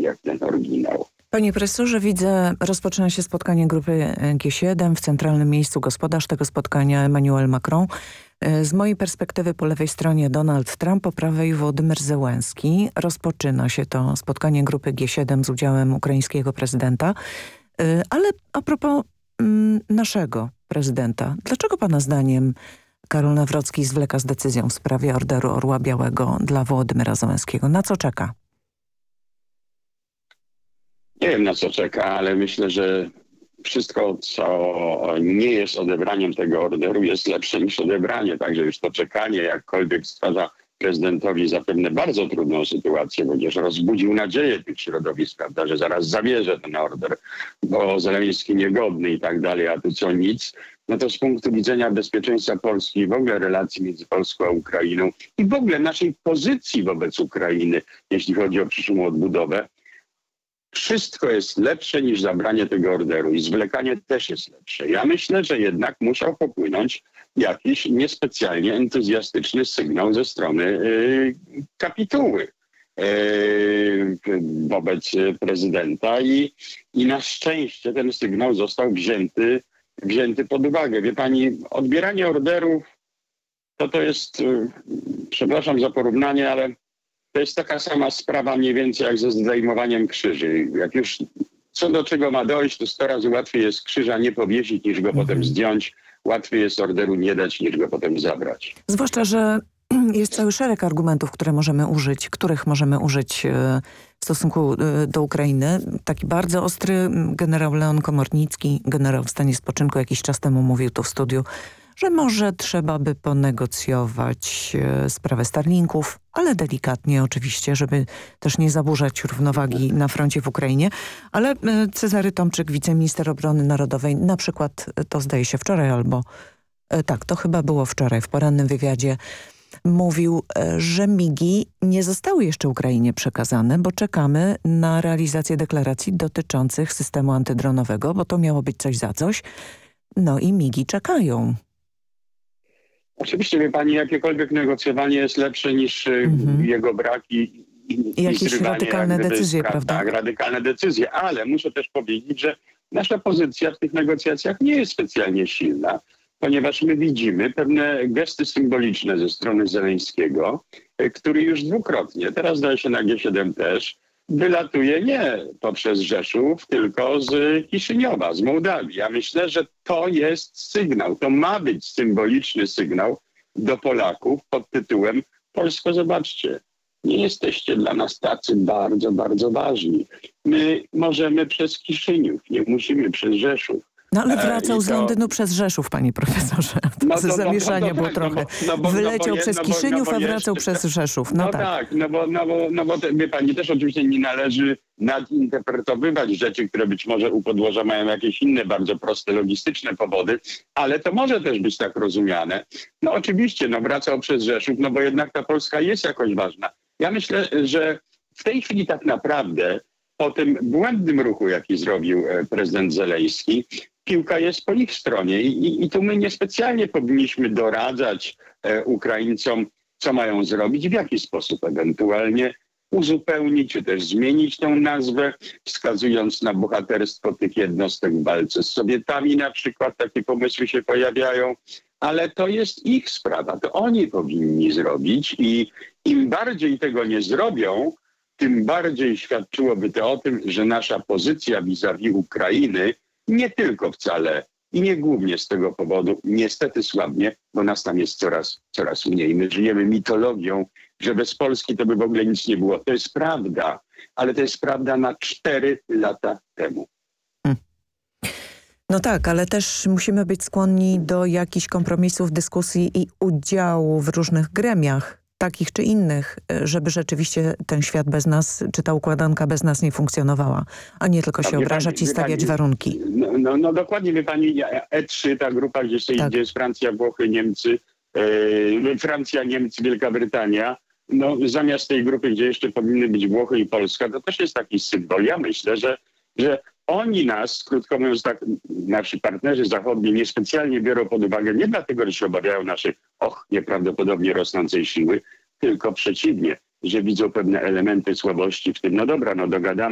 jak ten oryginał. Panie profesorze, widzę, rozpoczyna się spotkanie grupy G7. W centralnym miejscu gospodarz tego spotkania Emmanuel Macron. Z mojej perspektywy po lewej stronie Donald Trump, po prawej Wołodymyr Zełenski. Rozpoczyna się to spotkanie grupy G7 z udziałem ukraińskiego prezydenta. Ale a propos naszego prezydenta, dlaczego pana zdaniem Karol Nawrocki zwleka z decyzją w sprawie Orderu Orła Białego dla Wołodymyra Zełenskiego? Na co czeka? Nie wiem, na co czeka, ale myślę, że wszystko, co nie jest odebraniem tego orderu, jest lepsze niż odebranie. Także już to czekanie jakkolwiek stwarza prezydentowi zapewne bardzo trudną sytuację, ponieważ rozbudził nadzieję tych środowisk, prawda, że zaraz zabierze ten order, bo Zełenski niegodny i tak dalej, a tu co nic. No to z punktu widzenia bezpieczeństwa Polski i w ogóle relacji między Polską a Ukrainą i w ogóle naszej pozycji wobec Ukrainy, jeśli chodzi o przyszłą odbudowę, wszystko jest lepsze niż zabranie tego orderu i zwlekanie też jest lepsze. Ja myślę, że jednak musiał popłynąć jakiś niespecjalnie entuzjastyczny sygnał ze strony kapituły wobec prezydenta i na szczęście ten sygnał został wzięty pod uwagę. Wie pani, odbieranie orderów to jest, przepraszam za porównanie, ale to jest taka sama sprawa mniej więcej jak ze zdejmowaniem krzyży. Jak już co do czego ma dojść, to 100 razy łatwiej jest krzyża nie powiesić, niż go potem zdjąć. Łatwiej jest orderu nie dać, niż go potem zabrać. Zwłaszcza, że jest cały szereg argumentów, których możemy użyć w stosunku do Ukrainy. Taki bardzo ostry generał Leon Komornicki, generał w stanie spoczynku, jakiś czas temu mówił to w studiu, że może trzeba by ponegocjować sprawę Starlinków, ale delikatnie oczywiście, żeby też nie zaburzać równowagi na froncie w Ukrainie. Ale Cezary Tomczyk, wiceminister obrony narodowej, na przykład, to zdaje się wczoraj albo tak, to chyba było wczoraj w porannym wywiadzie, mówił, że migi nie zostały jeszcze Ukrainie przekazane, bo czekamy na realizację deklaracji dotyczących systemu antydronowego, bo to miało być coś za coś. No i migi czekają. Oczywiście, wie pani, jakiekolwiek negocjowanie jest lepsze niż jego brak i jakieś radykalne decyzje, prawda? Tak, radykalne decyzje, ale muszę też powiedzieć, że nasza pozycja w tych negocjacjach nie jest specjalnie silna, ponieważ my widzimy pewne gesty symboliczne ze strony Zełenskiego, który już dwukrotnie, teraz zdaje się na G7 też, wylatuje nie poprzez Rzeszów, tylko z Kiszyniowa, z Mołdawii. Ja myślę, że to jest sygnał, to ma być symboliczny sygnał do Polaków pod tytułem Polsko, zobaczcie, nie jesteście dla nas tacy bardzo, bardzo ważni. My możemy przez Kiszyniów, nie musimy przez Rzeszów. No ale wracał z Londynu przez Rzeszów, panie profesorze. Zamieszanie było trochę. Wyleciał przez Kiszyniów, a wracał przez Rzeszów. No tak, bo wie pani, też oczywiście nie należy nadinterpretowywać rzeczy, które być może u podłoża mają jakieś inne, bardzo proste, logistyczne powody, ale to może też być tak rozumiane. No oczywiście, wracał przez Rzeszów, bo jednak ta Polska jest jakoś ważna. Ja myślę, że w tej chwili tak naprawdę po tym błędnym ruchu, jaki zrobił prezydent Zełenski, piłka jest po ich stronie i tu my niespecjalnie powinniśmy doradzać Ukraińcom, co mają zrobić, w jaki sposób ewentualnie uzupełnić, czy też zmienić tę nazwę, wskazując na bohaterstwo tych jednostek w walce z Sowietami na przykład. Takie pomysły się pojawiają, ale to jest ich sprawa, to oni powinni zrobić i im bardziej tego nie zrobią, tym bardziej świadczyłoby to o tym, że nasza pozycja vis-a-vis Ukrainy nie tylko wcale i nie głównie z tego powodu niestety słabnie, bo nas tam jest coraz mniej. My żyjemy mitologią, że bez Polski to by w ogóle nic nie było. To jest prawda, ale to jest prawda na 4 lata temu. No tak, ale też musimy być skłonni do jakichś kompromisów, dyskusji i udziału w różnych gremiach, takich czy innych, żeby rzeczywiście ten świat bez nas, czy ta układanka bez nas nie funkcjonowała, a nie tylko się obrażać i stawiać warunki. No dokładnie, wie pani, E3, ta grupa, gdzie jest Francja, Włochy, Niemcy, Francja, Niemcy, Wielka Brytania, zamiast tej grupy, gdzie jeszcze powinny być Włochy i Polska, to też jest taki symbol. Ja myślę, że oni nas, krótko mówiąc tak, nasi partnerzy zachodni niespecjalnie biorą pod uwagę nie dlatego, że się obawiają naszej nieprawdopodobnie rosnącej siły, tylko przeciwnie, że widzą pewne elementy słabości w tym, dogadamy